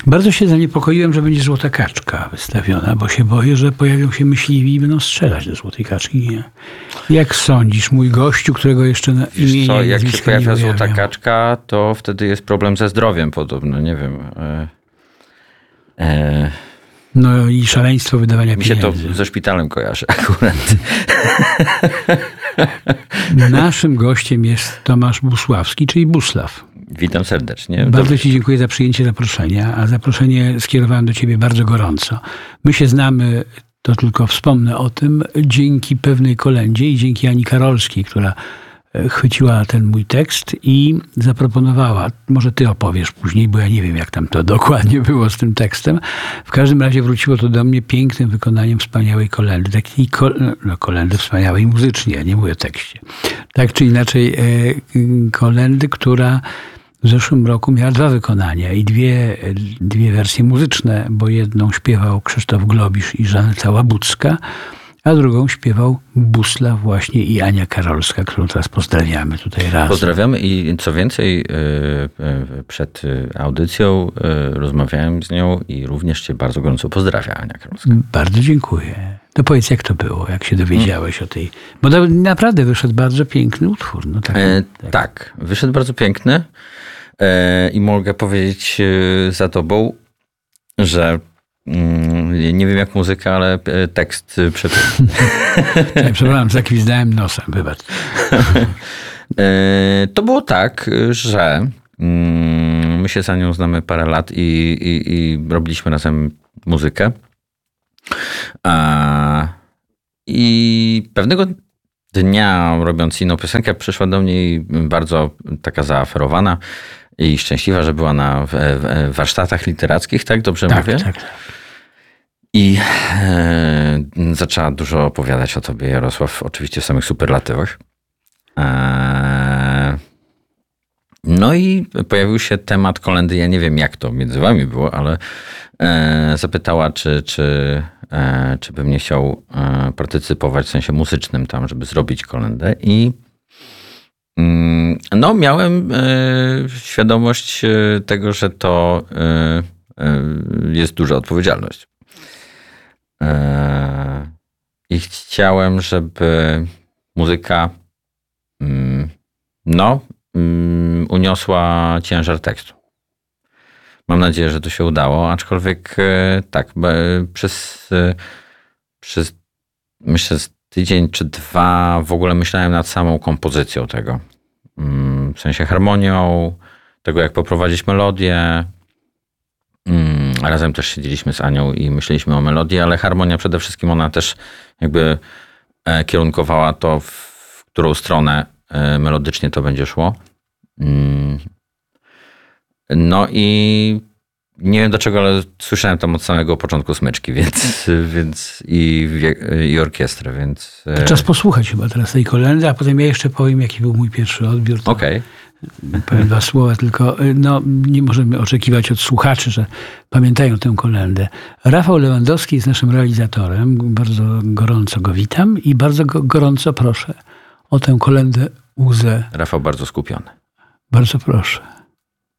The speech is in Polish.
Bardzo się zaniepokoiłem, że będzie złota kaczka wystawiona, bo się boję, że pojawią się myśliwi i będą strzelać do złotej kaczki. Nie? Jak sądzisz, mój gościu, którego jeszcze na imię jak się pojawia złota kaczka, to wtedy jest problem ze zdrowiem podobno, nie wiem. No i szaleństwo wydawania pieniędzy. Mi się to ze szpitalem kojarzy akurat. Naszym gościem jest Tomasz Busławski, czyli Busław. Witam serdecznie. Bardzo Ci dziękuję za przyjęcie zaproszenia, a zaproszenie skierowałem do Ciebie bardzo gorąco. My się znamy, to tylko wspomnę o tym, dzięki pewnej kolędzie i dzięki Ani Karolskiej, która chwyciła ten mój tekst i zaproponowała, może ty opowiesz później, bo ja nie wiem, jak tam to dokładnie było z tym tekstem. W każdym razie wróciło to do mnie pięknym wykonaniem wspaniałej kolędy. Takiej kolendy wspaniałej muzycznie, ja nie mówię o tekście. Tak czy inaczej kolendy, która w zeszłym roku miała 2 wykonania i dwie wersje muzyczne, bo jedną śpiewał Krzysztof Globisz i Żaneta Łabucka, a drugą śpiewał Busław właśnie i Ania Karolska, którą teraz pozdrawiamy tutaj razem. Pozdrawiamy i co więcej, przed audycją rozmawiałem z nią i również cię bardzo gorąco pozdrawia Ania Karolska. Bardzo dziękuję. To powiedz, jak to było, jak się dowiedziałeś o tej... Bo naprawdę wyszedł bardzo piękny utwór. No tak, wyszedł bardzo piękny i mogę powiedzieć za tobą, że nie wiem jak muzyka, ale tekst przepiękny. Przepraszam, zakwizdałem nosem, wybacz. To było tak, że my się za nią znamy parę lat i robiliśmy razem muzykę. I pewnego dnia, robiąc inną piosenkę, przyszła do mnie bardzo taka zaaferowana i szczęśliwa, że była na warsztatach literackich, tak? Dobrze mówię? Tak. I zaczęła dużo opowiadać o tobie, Jarosław, oczywiście w samych superlatywach. No i pojawił się temat kolędy. Ja nie wiem, jak to między wami było, ale zapytała, czy bym nie chciał partycypować w sensie muzycznym tam, żeby zrobić kolędę. I no, miałem świadomość tego, że to jest duża odpowiedzialność. I chciałem, żeby muzyka uniosła ciężar tekstu. Mam nadzieję, że to się udało, aczkolwiek tak, przez myślę tydzień czy 2 w ogóle myślałem nad samą kompozycją tego. W sensie harmonią, tego jak poprowadzić melodię. Razem też siedzieliśmy z Anią i myśleliśmy o melodii, ale harmonia przede wszystkim, ona też jakby kierunkowała to, w którą stronę melodycznie to będzie szło. No i nie wiem dlaczego, ale słyszałem tam od samego początku smyczki, więc i orkiestrę, więc... Czas posłuchać chyba teraz tej kolendy, a potem ja jeszcze powiem, jaki był mój pierwszy odbiór. Okej. Powiem 2 słowa, tylko nie możemy oczekiwać od słuchaczy, że pamiętają tę kolędę. Rafał Lewandowski jest naszym realizatorem. Bardzo gorąco go witam i bardzo gorąco proszę o tę kolędę Łzę. Rafał bardzo skupiony. Bardzo proszę.